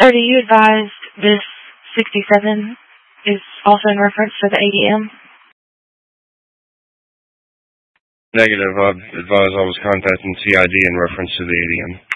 Sir, do you advise this 67 is also in reference to the ADM? Negative. I advise I was contacting CID in reference to the ADM.